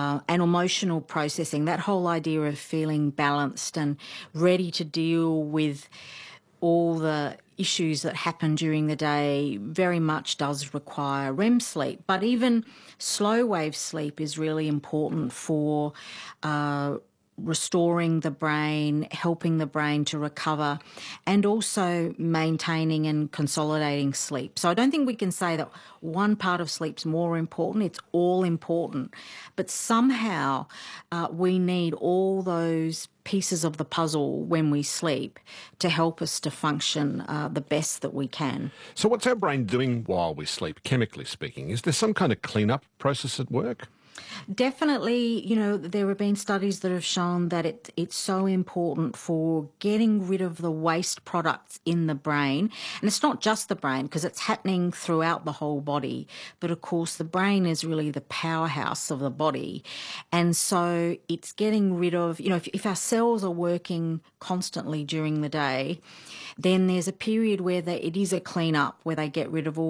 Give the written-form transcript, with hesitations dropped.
and emotional processing, that whole idea of feeling balanced and ready to deal with all the issues that happen during the day very much does require REM sleep. But even slow wave sleep is really important for restoring the brain, helping the brain to recover, and also maintaining and consolidating sleep. So I don't think we can say that one part of sleep's more important. It's all important. But somehow we need all those pieces of the puzzle when we sleep to help us to function the best that we can. So what's our brain doing while we sleep, chemically speaking? Is there some kind of clean-up process at work? Definitely, there have been studies that have shown that it's so important for getting rid of the waste products in the brain. And it's not just the brain, because it's happening throughout the whole body. But of course, the brain is really the powerhouse of the body. And so it's getting rid of, if our cells are working constantly during the day, then there's a period where it is a clean up, where they get rid of all